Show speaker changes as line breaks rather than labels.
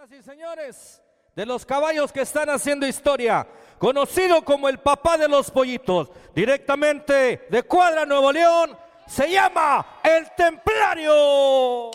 Señoras y señores, de los caballos que están haciendo historia, conocido como el papá de los pollitos, directamente de Cuadra, Nuevo León, se llama El Templario.